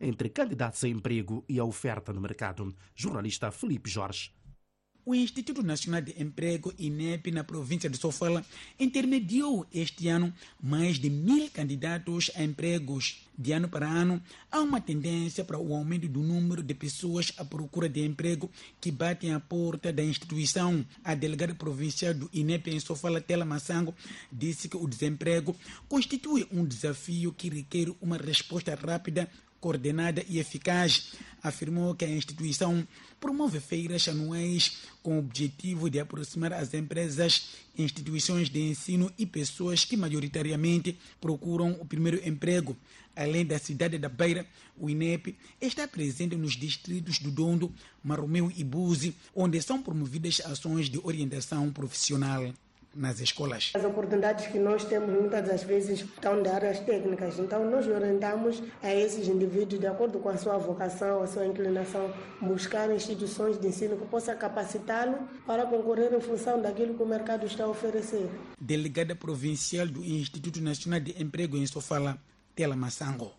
entre candidatos a emprego e a oferta no mercado. Jornalista Felipe Jorge. O Instituto Nacional de Emprego, INEP, na província de Sofala, intermediou este ano mais de 1.000 candidatos a empregos. De ano para ano, há uma tendência para o aumento do número de pessoas à procura de emprego que batem à porta da instituição. A delegada provincial do INEP em Sofala, Tela Massango, disse que o desemprego constitui um desafio que requer uma resposta rápida, coordenada e eficaz. Afirmou que a instituição promove feiras anuais com o objetivo de aproximar as empresas, instituições de ensino e pessoas que majoritariamente procuram o primeiro emprego. Além da cidade da Beira, o INEP está presente nos distritos do Dondo, Maromeu e Buzi, onde são promovidas ações de orientação profissional nas escolas. As oportunidades que nós temos muitas das vezes estão de áreas técnicas, então nós orientamos a esses indivíduos de acordo com a sua vocação, a sua inclinação, buscar instituições de ensino que possa capacitá-lo para concorrer em função daquilo que o mercado está a oferecer. Delegada provincial do Instituto Nacional de Emprego em Sofala, Tela Massango.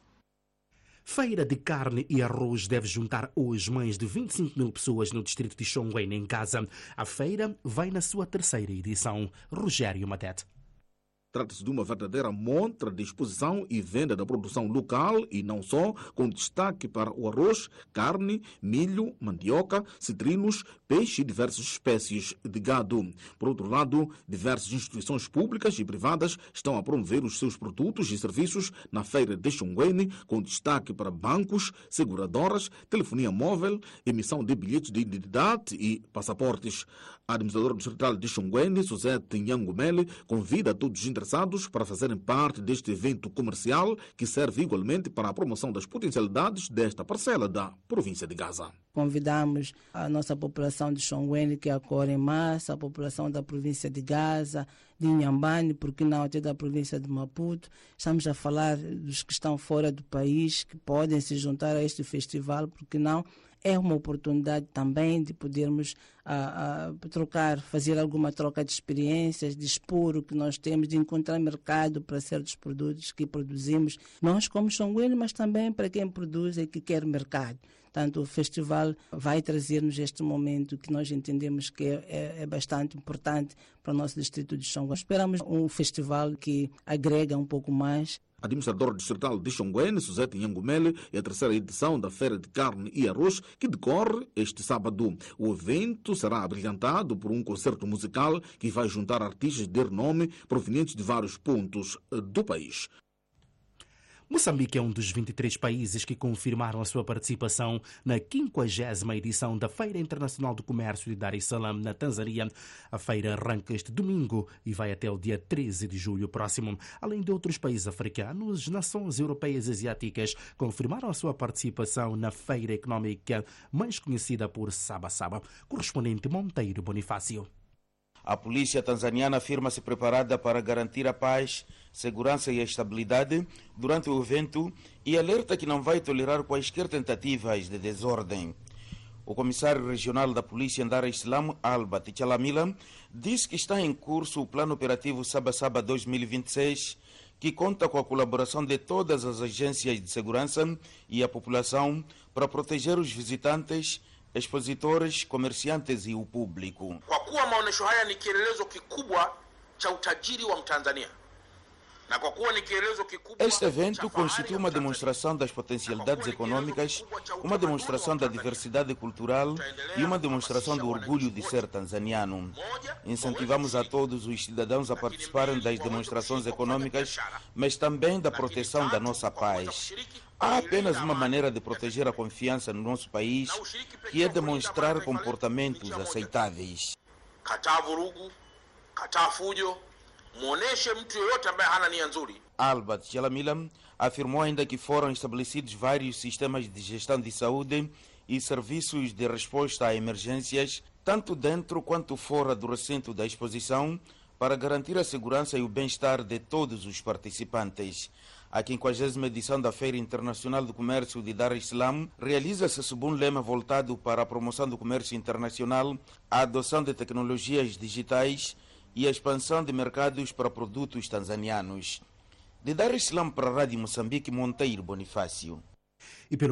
Feira de carne e arroz deve juntar hoje mais de 25.000 pessoas no distrito de Xonguém, em Gaza. A feira vai na sua terceira edição. Rogério Matete. Trata-se de uma verdadeira montra de exposição e venda da produção local e não só, com destaque para o arroz, carne, milho, mandioca, citrinos, peixe e diversas espécies de gado. Por outro lado, diversas instituições públicas e privadas estão a promover os seus produtos e serviços na feira de Xonguém, com destaque para bancos, seguradoras, telefonia móvel, emissão de bilhetes de identidade e passaportes. A administradora distrital de Xonguém, Suzete Nhangumele, convida todos os interessados para fazerem parte deste evento comercial que serve igualmente para a promoção das potencialidades desta parcela da província de Gaza. Convidamos a nossa população de Xonguém que acorre em massa, a população da província de Gaza, de Inhambane, porque não até da província de Maputo. Estamos a falar dos que estão fora do país, que podem se juntar a este festival, porque não é uma oportunidade também de podermos trocar, fazer alguma troca de experiências, de expor o que nós temos, de encontrar mercado para certos produtos que produzimos, nós como Xonguém, mas também para quem produz e que quer mercado. Portanto, o festival vai trazer-nos este momento que nós entendemos que é bastante importante para o nosso distrito de Xonguém. Esperamos um festival que agrega um pouco mais. A administradora distrital de Xonguém, Suzete Nhangumele, é a terceira edição da Feira de Carne e Arroz, que decorre este sábado. O evento será abrilhantado por um concerto musical que vai juntar artistas de renome provenientes de vários pontos do país. Moçambique é um dos 23 países que confirmaram a sua participação na 50ª edição da Feira Internacional do Comércio de Dar es Salaam, na Tanzânia. A feira arranca este domingo e vai até o dia 13 de julho próximo. Além de outros países africanos, nações europeias e asiáticas confirmaram a sua participação na feira económica mais conhecida por Saba-Saba. Correspondente Monteiro Bonifácio. A polícia tanzaniana afirma-se preparada para garantir a paz, segurança e a estabilidade durante o evento e alerta que não vai tolerar quaisquer tentativas de desordem. O comissário regional da polícia em Dar es Salaam, Albert Chalamila, disse que está em curso o plano operativo Saba-Saba 2026, que conta com a colaboração de todas as agências de segurança e a população para proteger os visitantes, expositores, comerciantes e o público. Kwa kuwa maonesho haya ni kielelezo kikubwa cha utajiri wa Mtanzania. Na kwa kuwa ni kielelezo kikubwa. Este evento constitui uma demonstração das potencialidades econômicas, uma demonstração da diversidade cultural e uma demonstração do orgulho de ser tanzaniano. Incentivamos a todos os cidadãos a participarem das demonstrações econômicas, mas também da proteção da nossa paz. Há apenas uma maneira de proteger a confiança no nosso país, que é demonstrar comportamentos aceitáveis. Kataa vurugu, kataa fujo, muoneshe mtu yoyote ambaye hana nia nzuri. Albert Chalamila afirmou ainda que foram estabelecidos vários sistemas de gestão de saúde e serviços de resposta a emergências, tanto dentro quanto fora do recinto da exposição, para garantir a segurança e o bem-estar de todos os participantes. A 50ª edição da Feira Internacional do Comércio de Dar es Salaam realiza-se sob um lema voltado para a promoção do comércio internacional, a adoção de tecnologias digitais e a expansão de mercados para produtos tanzanianos. De Dar es Salaam para a Rádio Moçambique, Monteiro Bonifácio. E pelo